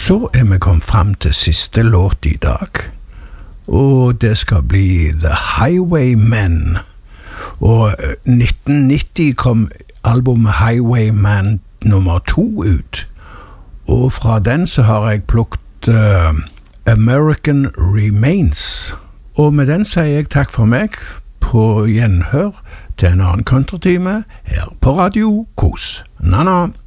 Så vi kommet frem til siste låt i dag, og det skal bli The Highwaymen. Og 1990 kom albumet Highwayman nummer 2 ut, og fra den så har jeg plukket American Remains. Og med den sier jeg takk for meg, på gjenhør til en annen countrytime her på Radio Kos. Na-na!